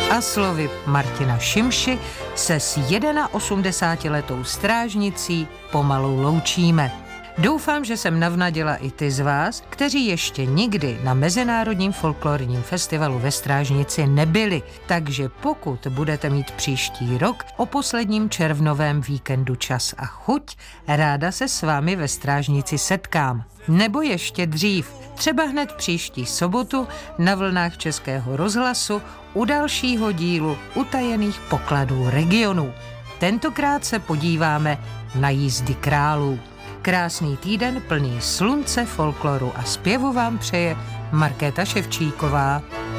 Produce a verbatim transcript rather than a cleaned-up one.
A slovy Martina Šimši se s osmdesátiletou strážnicí pomalu loučíme. Doufám, že jsem navnadila i ty z vás, kteří ještě nikdy na Mezinárodním folklorním festivalu ve Strážnici nebyli. Takže pokud budete mít příští rok o posledním červnovém víkendu čas a chuť, ráda se s vámi ve Strážnici setkám. Nebo ještě dřív, třeba hned příští sobotu na vlnách Českého rozhlasu u dalšího dílu Utajených pokladů regionů. Tentokrát se podíváme na jízdy králů. Krásný týden plný slunce, folkloru a zpěvu vám přeje Markéta Ševčíková.